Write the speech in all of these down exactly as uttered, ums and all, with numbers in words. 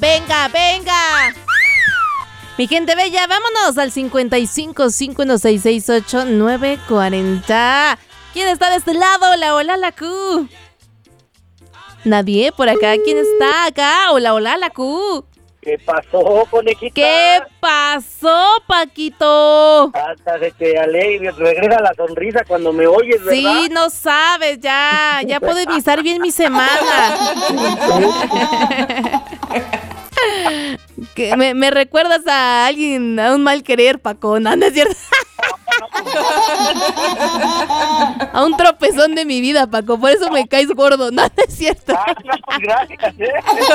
venga, venga. Mi gente bella, vámonos al cincuenta y cinco, cinco uno seis seis ocho, nueve cuarenta. ¿Quién está de este lado? Hola, hola, la Q. Nadie por acá. ¿Quién está acá? Hola, hola, la Q. ¿Qué pasó, conejita? ¿Qué pasó, Paquito? Hasta se te alegra, regresa la sonrisa cuando me oyes, ¿verdad? Sí, no sabes, ya. Ya puedo iniciar bien mi semana. Que me, me recuerdas a alguien, a un mal querer, Paco, ¿no? ¿No es cierto? A un tropezón de mi vida, Paco, por eso me caes gordo, ¿no? ¿No es cierto? Ah, no, gracias, ¿eh?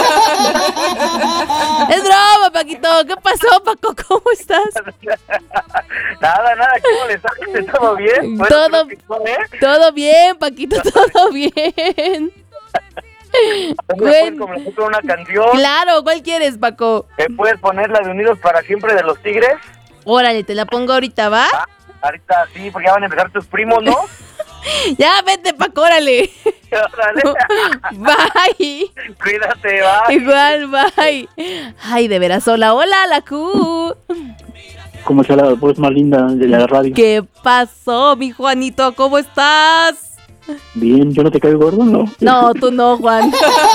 Es broma, Paquito. ¿Qué pasó, Paco? ¿Cómo estás? Nada, nada, ¿cómo le sale? ¿Todo bien? Bueno, Todo, creo que no, ¿eh? todo bien, Paquito, todo bien. ¿Me puedes complacer con una canción? Claro, ¿cuál quieres, Paco? ¿Me puedes poner la de Unidos para Siempre de los Tigres? Órale, te la pongo ahorita, ¿va? Ah, ahorita sí, porque ya van a empezar tus primos, ¿no? Ya, vete, Paco, órale. Órale. Bye. Cuídate, bye. Igual, bye. Ay, de veras, hola, hola, la Q. ¿Cómo está la voz más linda de la radio? ¿Qué pasó, mi Juanito? ¿Cómo estás? Bien, ¿yo no te caigo gordo, no? No, tú no, Juan.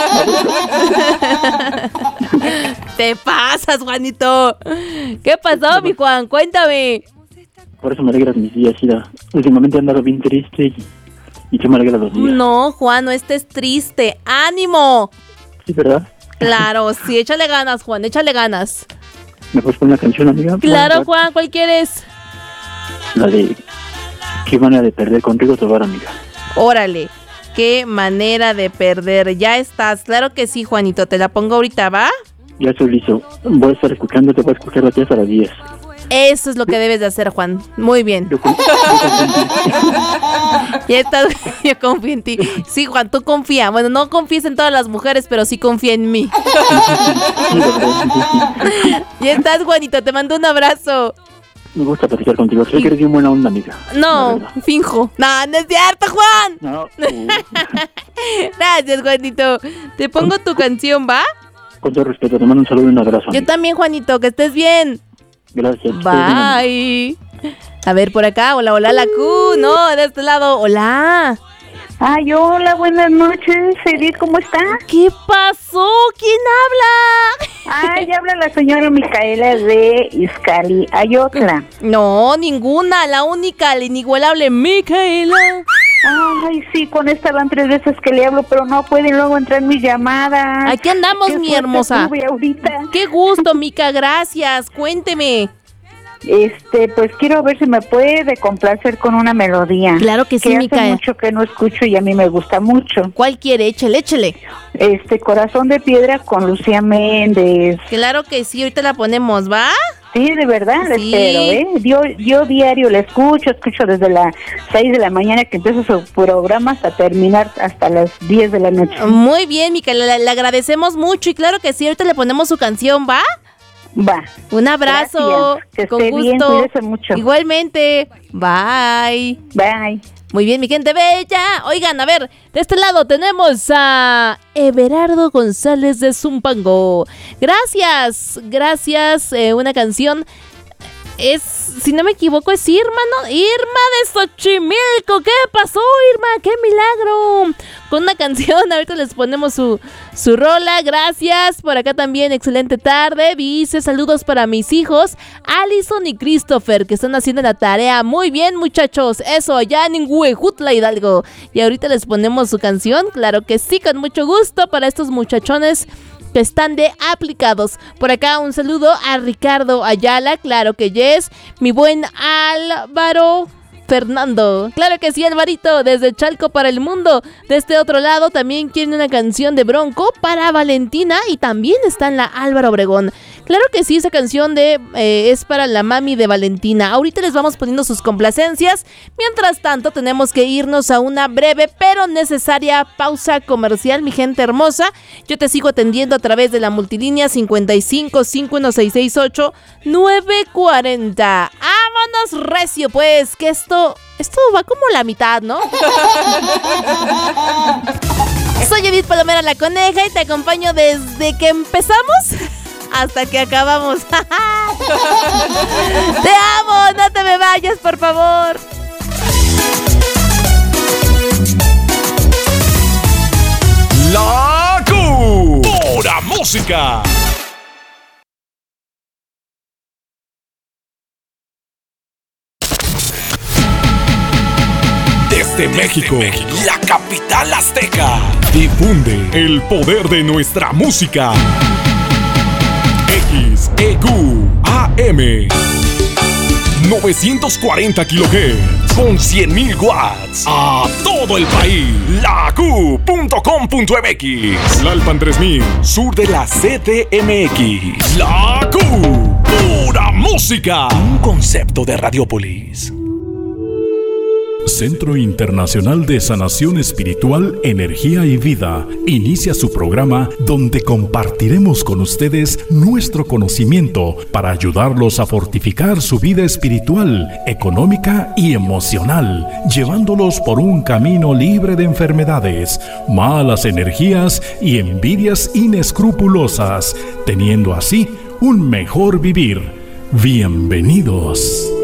Te pasas, Juanito. ¿Qué pasó, mi Juan? Cuéntame. Por eso me alegras mis días, Ida. Últimamente he andado bien triste y, y tú me alegras los días. No, Juan, no estés triste. ¡Ánimo! Sí, ¿verdad? Claro, sí, échale ganas, Juan, échale ganas. ¿Me puedes poner una canción, amiga? Claro, Juan, ¿cuál quieres? La de ¿Qué manera de perder contigo, Tobar, amiga? Órale, qué manera de perder. Ya estás, claro que sí, Juanito. Te la pongo ahorita, ¿va? Ya estoy listo. Voy a estar escuchando, te voy a escuchar aquí hasta las diez. Eso es lo que debes de hacer, Juan. Muy bien. Yo, yo confío en ti. Ya estás, yo confío en ti. Sí, Juan, tú confía. Bueno, no confíes en todas las mujeres, pero sí confía en mí. Sí, verdad, sí, sí. Ya estás, Juanito. Te mando un abrazo. Me gusta platicar contigo. Sé que eres bien buena onda, amiga. No, finjo. No, no es cierto, Juan. No. Uh, Gracias, Juanito. Te pongo tu canción, ¿va? con todo respeto, te mando un saludo y un abrazo. Yo amiga. también, Juanito. Que estés bien. Gracias. Bye. A ver, por acá. Hola, hola, la Q. No, de este lado. Hola. Ay, hola, buenas noches, Edith, ¿cómo está? ¿Qué pasó? ¿Quién habla? Ay, habla la señora Micaela de Izcali, Ayotla. No, ninguna. La única, la inigualable Micaela. Ay, sí, con esta van tres veces que le hablo, pero no pueden luego entrar mis llamadas. Aquí andamos, Qué mi suerte hermosa. tuve ahorita. Qué gusto, Mica, gracias. Cuénteme. Este, pues quiero ver si me puede complacer con una melodía. Claro que sí, que Mica. hace mucho que no escucho y a mí me gusta mucho. ¿Cuál quiere? Échele, échele. Este, Corazón de Piedra con Lucía Méndez. Claro que sí, ahorita la ponemos, ¿va? Sí, de verdad, la Sí. espero, ¿eh? Yo, yo diario la escucho, escucho desde las seis de la mañana que empieza su programa hasta terminar hasta las diez de la noche. Muy bien, Mica, le, le agradecemos mucho y claro que sí, ahorita le ponemos su canción, ¿va? Va. Un abrazo. Gracias. Que Con esté gusto. bien, cuídese mucho. Igualmente. Bye. Bye. Muy bien, mi gente bella. Oigan, a ver, de este lado tenemos a Everardo González de Zumpango. Gracias, gracias. Eh, una canción es, si no me equivoco, es Irma, ¿no? Irma de Xochimilco. ¿Qué pasó, Irma? ¡Qué milagro! Con una canción, ahorita les ponemos su, su rola. Gracias. Por acá también, excelente tarde. Dice, saludos para mis hijos, Alison y Christopher, que están haciendo la tarea. Muy bien, muchachos. Eso, allá en Huejutla, Hidalgo. Y ahorita les ponemos su canción. Claro que sí, con mucho gusto para estos muchachones que están de aplicados. Por acá un saludo a Ricardo Ayala, claro que yes, mi buen Álvaro Fernando, claro que sí, Alvarito, desde Chalco para el mundo. De este otro lado también quieren una canción de Bronco para Valentina y también está en la Álvaro Obregón. Claro que sí, esa canción de eh, es para la mami de Valentina. Ahorita les vamos poniendo sus complacencias. Mientras tanto, tenemos que irnos a una breve pero necesaria pausa comercial, mi gente hermosa. Yo te sigo atendiendo a través de la multilínea cincuenta y cinco, cinco uno seis seis ocho, nueve cuarenta. ¡Vámonos recio, pues! Que esto, esto va como la mitad, ¿no? Soy Edith Palomera la Coneja y te acompaño desde que empezamos hasta que acabamos. Te amo, no te me vayas, por favor. La Q. Pura música. Desde México, la capital azteca, difunde el poder de nuestra música. X E Q A M novecientos cuarenta kilohertz con cien mil watts a todo el país. La Q punto com punto m x. Tlalpan tres mil, sur de la C D M X. La Q, pura música. Un concepto de Radiopolis. Centro Internacional de Sanación Espiritual, Energía y Vida inicia su programa donde compartiremos con ustedes nuestro conocimiento para ayudarlos a fortificar su vida espiritual, económica y emocional, llevándolos por un camino libre de enfermedades, malas energías y envidias inescrupulosas, teniendo así un mejor vivir. Bienvenidos.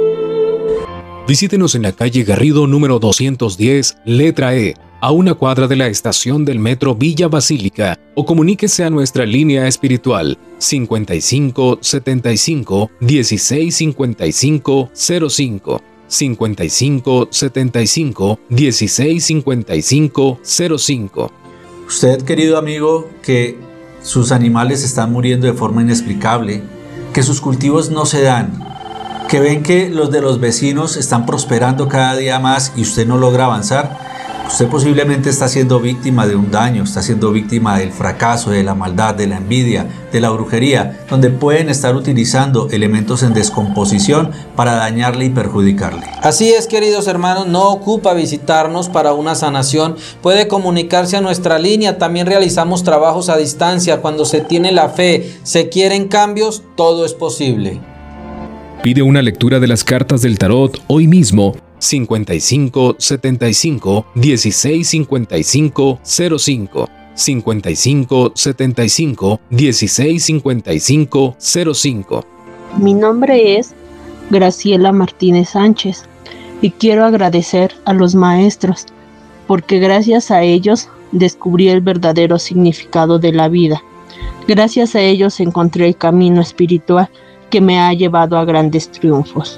Visítenos en la calle Garrido número doscientos diez, letra E, a una cuadra de la estación del metro Villa Basílica, o comuníquese a nuestra línea espiritual cincuenta y cinco setenta y cinco dieciséis cincuenta y cinco cero cinco, cincuenta y cinco setenta y cinco dieciséis cincuenta y cinco cero cinco. Usted, querido amigo, que sus animales están muriendo de forma inexplicable, que sus cultivos no se dan, que ven que los de los vecinos están prosperando cada día más y usted no logra avanzar, usted posiblemente está siendo víctima de un daño, está siendo víctima del fracaso, de la maldad, de la envidia, de la brujería, donde pueden estar utilizando elementos en descomposición para dañarle y perjudicarle. Así es, queridos hermanos, no ocupa visitarnos para una sanación, puede comunicarse a nuestra línea, también realizamos trabajos a distancia, cuando se tiene la fe, se quieren cambios, todo es posible. Pide una lectura de las cartas del tarot hoy mismo. cincuenta y cinco setenta y cinco dieciséis cincuenta y cinco cero cinco, cincuenta y cinco setenta y cinco dieciséis cincuenta y cinco cero cinco. Mi nombre es Graciela Martínez Sánchez y quiero agradecer a los maestros porque gracias a ellos descubrí el verdadero significado de la vida. Gracias a ellos encontré el camino espiritual que me ha llevado a grandes triunfos.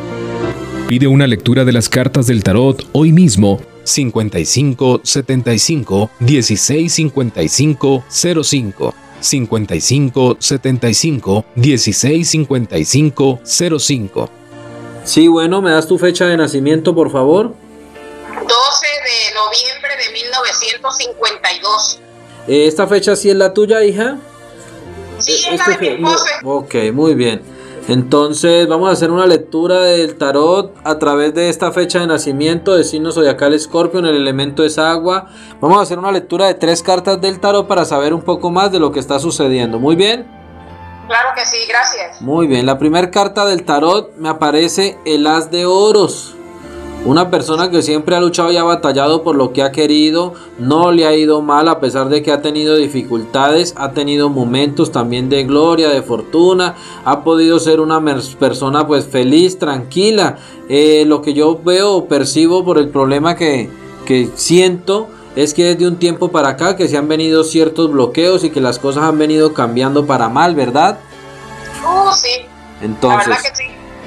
Pide una lectura de las cartas del tarot hoy mismo. cincuenta y cinco setenta y cinco dieciséis cincuenta y cinco cero cinco, cincuenta y cinco setenta y cinco dieciséis cincuenta y cinco cero cinco. Sí, bueno, ¿me das tu fecha de nacimiento, por favor? doce de noviembre de mil novecientos cincuenta y dos. ¿Esta fecha sí es la tuya, hija? Sí, es la de mi esposo. Ok, muy bien. Entonces vamos a hacer una lectura del tarot a través de esta fecha de nacimiento de signo zodiacal Escorpio, el elemento es agua. Vamos a hacer una lectura de tres cartas del tarot para saber un poco más de lo que está sucediendo. Muy bien. Claro que sí, gracias. Muy bien, la primera carta del tarot me aparece el as de oros. Una persona que siempre ha luchado y ha batallado por lo que ha querido, no le ha ido mal a pesar de que ha tenido dificultades, ha tenido momentos también de gloria, de fortuna, ha podido ser una persona pues feliz, tranquila. Eh, lo que yo veo o percibo por el problema que, que siento es que desde un tiempo para acá que se han venido ciertos bloqueos y que las cosas han venido cambiando para mal, ¿verdad? Uh, sí. Entonces, la verdad que sí.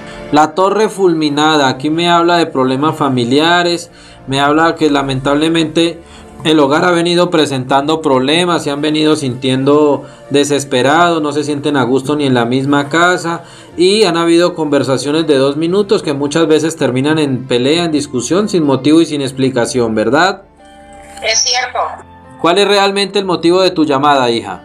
La torre fulminada, aquí me habla de problemas familiares, me habla que lamentablemente el hogar ha venido presentando problemas, se han venido sintiendo desesperados, no se sienten a gusto ni en la misma casa y han habido conversaciones de dos minutos que muchas veces terminan en pelea, en discusión, sin motivo y sin explicación, ¿verdad? Es cierto. ¿Cuál es realmente el motivo de tu llamada, hija?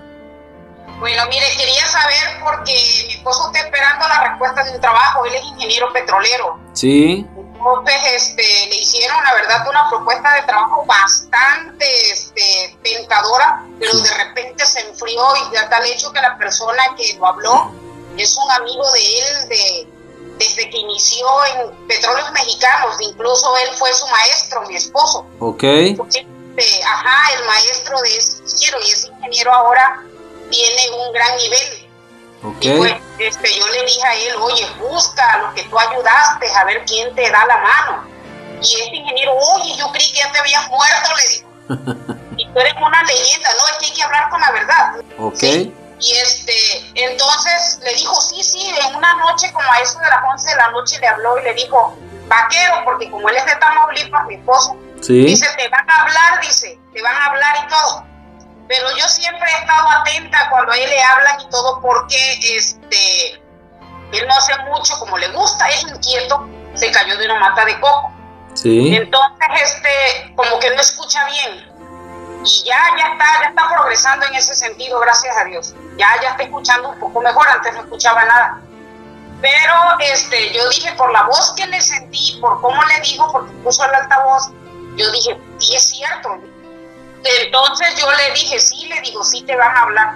Bueno, mire, quería saber porque mi esposo está esperando la respuesta de un trabajo, él es ingeniero petrolero. Sí. Entonces, este, le hicieron, la verdad, una propuesta de trabajo bastante este, tentadora, pero de repente se enfrió y a tal hecho que la persona que lo habló es un amigo de él de, desde que inició en Petróleos Mexicanos, incluso él fue su maestro, mi esposo. Ok. Este, ajá, el maestro de ese ingeniero y ese ingeniero ahora tiene un gran nivel. Okay. Y pues este, yo le dije a él, oye, busca lo que tú ayudaste, a ver quién te da la mano. Y este ingeniero, oye, yo creí que ya te habías muerto, le dijo. Y tú eres una leyenda, ¿no? Es que hay que hablar con la verdad. Ok. ¿Sí? Y este, entonces le dijo, sí, sí, en una noche como a eso de las once de la noche le habló y le dijo, vaquero, porque como él es de Tamaulipas, mi esposo, sí. Dice, te van a hablar, dice, te van a hablar y todo. Pero yo siempre he estado atenta cuando a él le hablan y todo, porque este, él no hace mucho, como le gusta, es inquieto, se cayó de una mata de coco. Sí. Entonces, este, como que no escucha bien. Y ya, ya está, ya está progresando en ese sentido, gracias a Dios. Ya, ya está escuchando un poco mejor, antes no escuchaba nada. Pero este, yo dije, por la voz que le sentí, por cómo le dijo, porque puso el altavoz, yo dije, sí es cierto. Entonces yo le dije, sí, le digo, sí te van a hablar.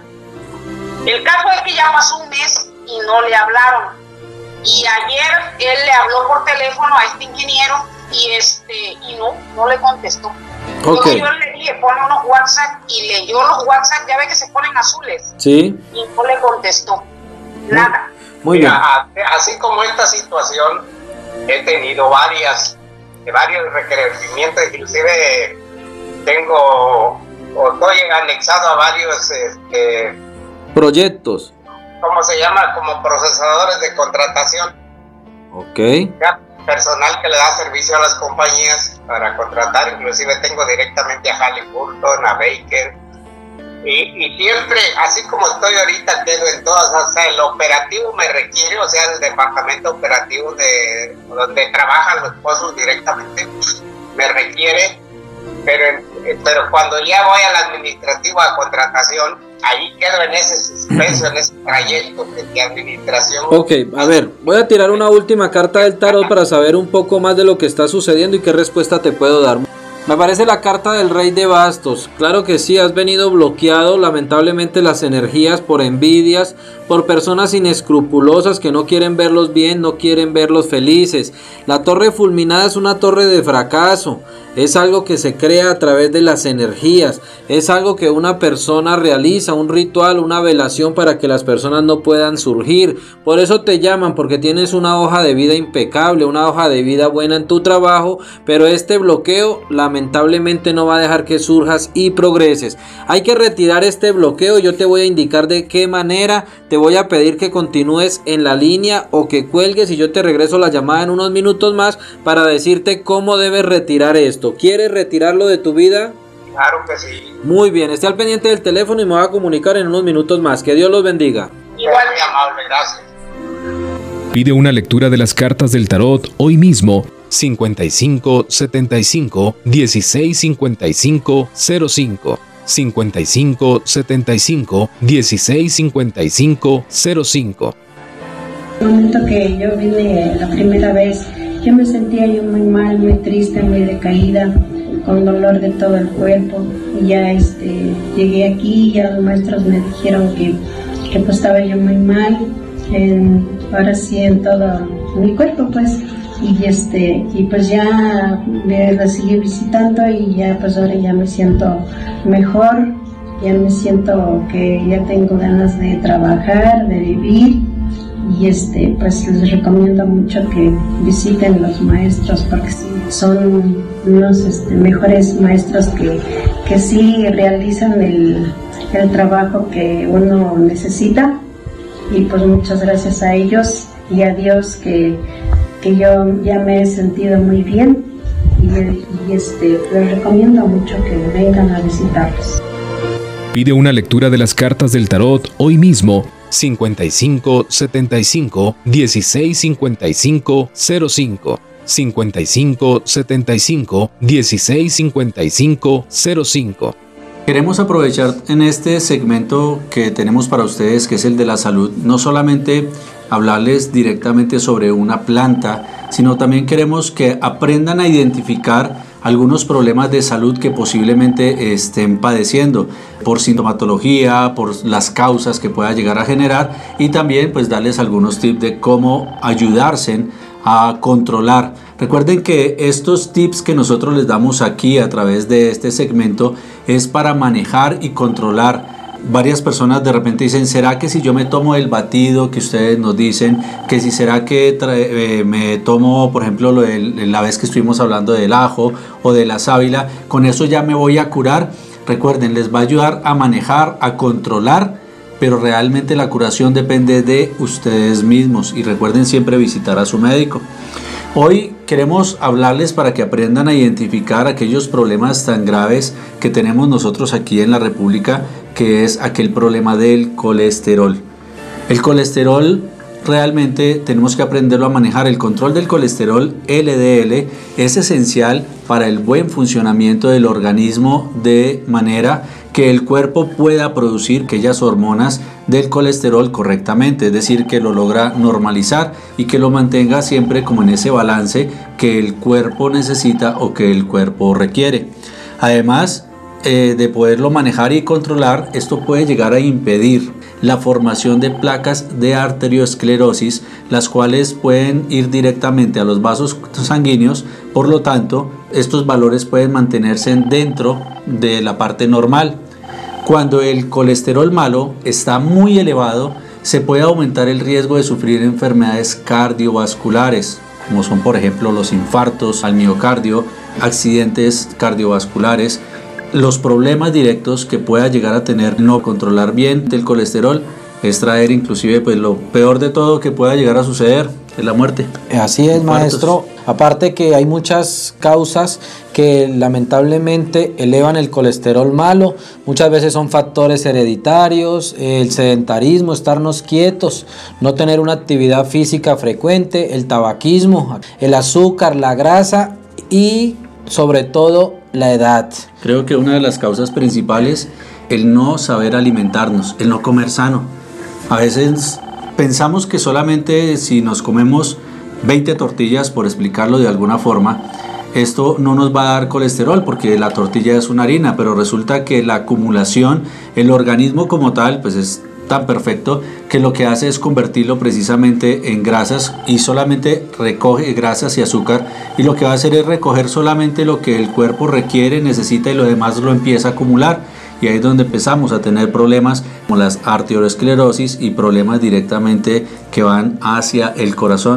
El caso es que ya pasó un mes y no le hablaron. Y ayer él le habló por teléfono a este ingeniero y este y no, no le contestó. Okay. Entonces yo le dije, pone unos WhatsApp y leyó los WhatsApp, ya ve que se ponen azules. Sí. Y no le contestó nada. Muy Mira, bien. a- así como esta situación, he tenido varias, varios requerimientos, inclusive tengo, o estoy anexado a varios, este, Proyectos. ¿cómo se llama? Como procesadores de contratación. Ok. Ya, personal que le da servicio a las compañías para contratar, inclusive tengo directamente a Halliburton, a Baker, y, y siempre, así como estoy ahorita, quedo en todas, o sea, el operativo me requiere, o sea, el departamento operativo de donde trabajan los pozos directamente, me requiere, pero, pero cuando ya voy al administrativo a contratación, ahí quedo en ese suspenso, en ese trayecto de administración. Ok, a ver, voy a tirar una última carta del tarot para saber un poco más de lo que está sucediendo y qué respuesta te puedo dar. Me aparece la carta del Rey de Bastos. Claro que sí, has venido bloqueado lamentablemente las energías por envidias, por personas inescrupulosas que no quieren verlos bien, no quieren verlos felices. La torre fulminada es una torre de fracaso. Es algo que se crea a través de las energías. Es algo que una persona realiza, un ritual, una velación para que las personas no puedan surgir. Por eso te llaman, porque tienes una hoja de vida impecable, una hoja de vida buena en tu trabajo, pero este bloqueo lamentablemente no va a dejar que surjas y progreses. Hay que retirar este bloqueo. Yo te voy a indicar de qué manera. Te voy a pedir que continúes en la línea o que cuelgues y yo te regreso la llamada en unos minutos más para decirte cómo debes retirar esto. ¿Quieres retirarlo de tu vida? Claro que sí. Muy bien, esté al pendiente del teléfono y me voy a comunicar en unos minutos más. Que Dios los bendiga. Igual, muy amable, gracias. Pide una lectura de las cartas del tarot hoy mismo. cincuenta y cinco setenta y cinco dieciséis cincuenta y cinco cero cinco cincuenta y cinco setenta y cinco dieciséis cincuenta y cinco cero cinco. El momento que yo vine la primera vez, yo me sentía yo muy mal, muy triste, muy decaída, con dolor de todo el cuerpo. Y ya este, llegué aquí y ya los maestros me dijeron que, que pues estaba yo muy mal, en, ahora sí en todo mi cuerpo pues. Y este y pues ya me la seguí visitando y ya pues ahora ya me siento mejor, ya me siento que ya tengo ganas de trabajar, de vivir. Y este pues les recomiendo mucho que visiten los maestros porque sí, son unos este, mejores maestros que, que sí realizan el, el trabajo que uno necesita. Y pues muchas gracias a ellos y a Dios que, que yo ya me he sentido muy bien y, y este les recomiendo mucho que vengan a visitarlos. Pide una lectura de las cartas del tarot hoy mismo. cincuenta y cinco setenta y cinco dieciséis cincuenta y cinco cero cinco cincuenta y cinco setenta y cinco dieciséis cincuenta y cinco cero cinco. Queremos aprovechar en este segmento que tenemos para ustedes, que es el de la salud, no solamente hablarles directamente sobre una planta, sino también queremos que aprendan a identificar algunos problemas de salud que posiblemente estén padeciendo por sintomatología, por las causas que pueda llegar a generar y también pues darles algunos tips de cómo ayudarse a controlar. Recuerden que estos tips que nosotros les damos aquí a través de este segmento es para manejar y controlar varias personas de repente dicen, ¿será que si yo me tomo el batido que ustedes nos dicen, que si será que trae, eh, me tomo, por ejemplo, lo de, la vez que estuvimos hablando del ajo o de la sábila, con eso ya me voy a curar? Recuerden, les va a ayudar a manejar, a controlar, pero realmente la curación depende de ustedes mismos, y recuerden siempre visitar a su médico. Hoy queremos hablarles para que aprendan a identificar aquellos problemas tan graves que tenemos nosotros aquí en la República, que es aquel problema del colesterol. El colesterol realmente tenemos que aprenderlo a manejar. El control del colesterol L D L es esencial para el buen funcionamiento del organismo, de manera que el cuerpo pueda producir aquellas hormonas del colesterol correctamente, es decir, que lo logra normalizar y que lo mantenga siempre como en ese balance que el cuerpo necesita o que el cuerpo requiere. Además eh, de poderlo manejar y controlar, esto puede llegar a impedir la formación de placas de arteriosclerosis, las cuales pueden ir directamente a los vasos sanguíneos. Por lo tanto, estos valores pueden mantenerse dentro de la parte normal. Cuando el colesterol malo está muy elevado, se puede aumentar el riesgo de sufrir enfermedades cardiovasculares, como son por ejemplo los infartos al miocardio, accidentes cardiovasculares, los problemas directos que pueda llegar a tener no controlar bien el colesterol, es traer inclusive pues lo peor de todo que pueda llegar a suceder, es la muerte. Así es, maestro. Aparte que hay muchas causas que lamentablemente elevan el colesterol malo. Muchas veces son factores hereditarios, el sedentarismo, estarnos quietos, no tener una actividad física frecuente, el tabaquismo, el azúcar, la grasa y sobre todo la edad. Creo que una de las causas principales, el no saber alimentarnos, el no comer sano. A veces pensamos que solamente si nos comemos veinte tortillas, por explicarlo de alguna forma, esto no nos va a dar colesterol porque la tortilla es una harina, pero resulta que la acumulación, el organismo como tal, pues es tan perfecto que lo que hace es convertirlo precisamente en grasas y solamente recoge grasas y azúcar, y lo que va a hacer es recoger solamente lo que el cuerpo requiere, necesita, y lo demás lo empieza a acumular. Y ahí es donde empezamos a tener problemas como las arteriosclerosis y problemas directamente que van hacia el corazón.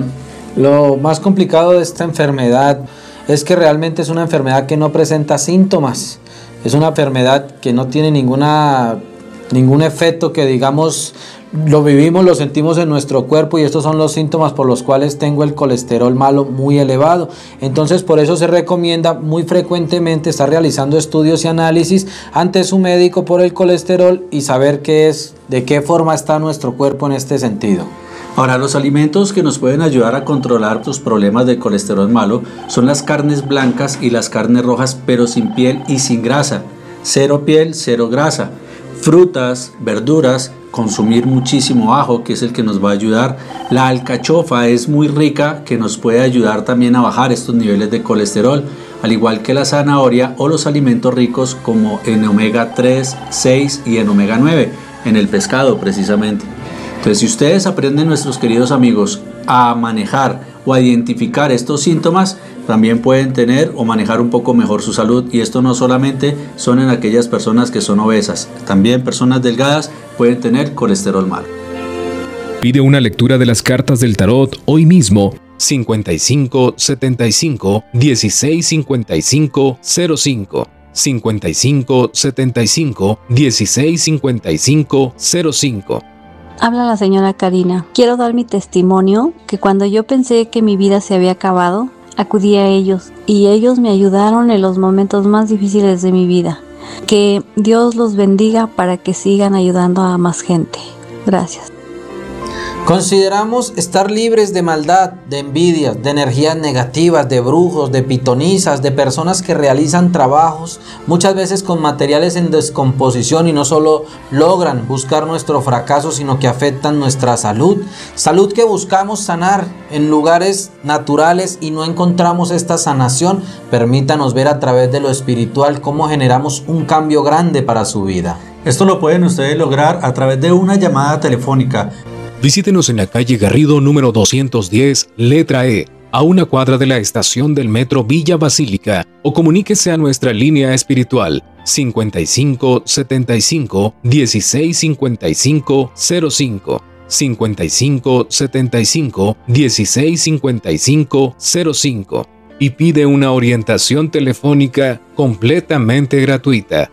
Lo más complicado de esta enfermedad es que realmente es una enfermedad que no presenta síntomas. Es una enfermedad que no tiene ninguna, ningún efecto que digamos lo vivimos, lo sentimos en nuestro cuerpo, y estos son los síntomas por los cuales tengo el colesterol malo muy elevado. Entonces por eso se recomienda muy frecuentemente estar realizando estudios y análisis ante su médico por el colesterol y saber qué es, de qué forma está nuestro cuerpo en este sentido. Ahora, los alimentos que nos pueden ayudar a controlar tus problemas de colesterol malo son las carnes blancas y las carnes rojas, pero sin piel y sin grasa. Cero piel, cero grasa. Frutas, verduras, consumir muchísimo ajo, que es el que nos va a ayudar. La alcachofa es muy rica, que nos puede ayudar también a bajar estos niveles de colesterol, al igual que la zanahoria o los alimentos ricos como en omega tres, seis y en omega nueve, en el pescado precisamente. Entonces, si ustedes aprenden, nuestros queridos amigos, a manejar o a identificar estos síntomas, también pueden tener o manejar un poco mejor su salud. Y esto no solamente son en aquellas personas que son obesas, también personas delgadas pueden tener colesterol malo. Pide una lectura de las cartas del tarot hoy mismo. cincuenta y cinco setenta y cinco dieciséis cincuenta y cinco cero cinco, cincuenta y cinco setenta y cinco dieciséis cincuenta y cinco cero cinco. Habla la señora Karina. Quiero dar mi testimonio que cuando yo pensé que mi vida se había acabado, acudí a ellos y ellos me ayudaron en los momentos más difíciles de mi vida. Que Dios los bendiga para que sigan ayudando a más gente. Gracias. Consideramos estar libres de maldad, de envidias, de energías negativas, de brujos, de pitonisas, de personas que realizan trabajos muchas veces con materiales en descomposición y no solo logran buscar nuestro fracaso, sino que afectan nuestra salud. Salud que buscamos sanar en lugares naturales y no encontramos esta sanación. Permítanos ver a través de lo espiritual cómo generamos un cambio grande para su vida. Esto lo pueden ustedes lograr a través de una llamada telefónica. Visítenos en la calle Garrido número doscientos diez, letra E, a una cuadra de la estación del metro Villa Basílica, o comuníquese a nuestra línea espiritual cincuenta y cinco setenta y cinco dieciséis cincuenta y cinco cero cinco, cincuenta y cinco setenta y cinco dieciséis cincuenta y cinco cero cinco, y pide una orientación telefónica completamente gratuita.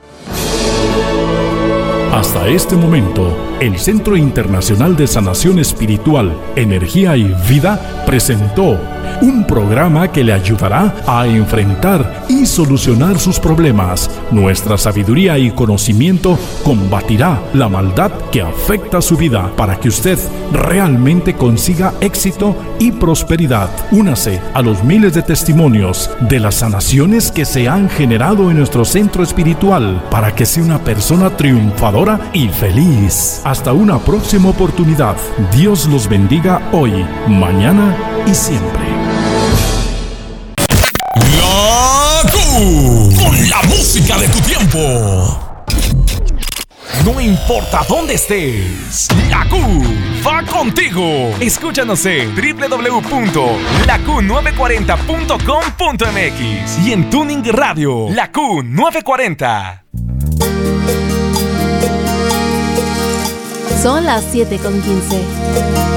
Hasta este momento, el Centro Internacional de Sanación Espiritual, Energía y Vida presentó un programa que le ayudará a enfrentar y solucionar sus problemas. Nuestra sabiduría y conocimiento combatirá la maldad que afecta su vida para que usted realmente consiga éxito y prosperidad. Únase a los miles de testimonios de las sanaciones que se han generado en nuestro centro espiritual para que sea una persona triunfadora y feliz. Hasta una próxima oportunidad. Dios los bendiga hoy, mañana y siempre. La Q, con la música de tu tiempo. No importa dónde estés, la Q va contigo. Escúchanos en doble u doble u doble u punto la q nueve cuarenta punto com punto m x y en Tuning Radio, la Q nueve cuarenta. Son las siete con quince.